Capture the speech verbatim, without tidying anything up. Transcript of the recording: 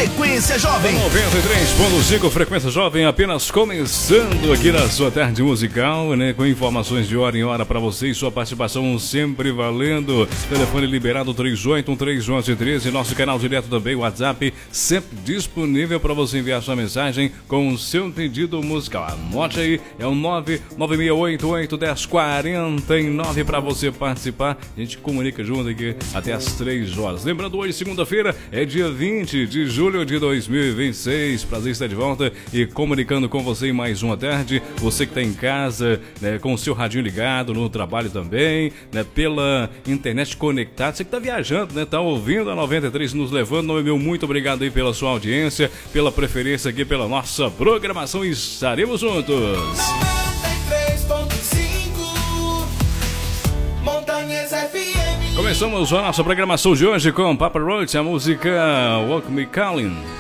Frequência Jovem. noventa e três ponto cinco Frequência Jovem, apenas começando aqui na sua tarde musical, né? Com informações de hora em hora para você e sua participação sempre valendo. Telefone liberado três oito um três um um um três. Nosso canal direto também, WhatsApp, sempre disponível para você enviar sua mensagem com o seu pedido musical. Anote aí, é o nove nove seis oito oito um zero quatro nove para você participar. A gente comunica junto aqui até as três horas. Lembrando, hoje, segunda-feira, é dia vinte de julho de dois mil e vinte e seis. Prazer estar de volta e comunicando com você em mais uma tarde. Você que está em casa, né, com o seu radinho ligado, no trabalho também, né, pela internet conectado. Você que está viajando, né, tá ouvindo a noventa e três nos levando. Não é meu, muito obrigado aí pela sua audiência, pela preferência aqui, pela nossa programação. E estaremos juntos. noventa e três ponto cinco Montanhas F M. Começamos a nossa programação de hoje com Papa Roach, a música Walk Me Calling.